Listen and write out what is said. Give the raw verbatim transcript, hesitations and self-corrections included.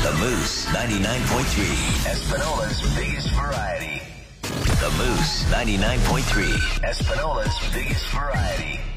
The Moose ninety-nine point three, Espinola's biggest variety. The Moose ninety-nine point three, Espinola's biggest variety.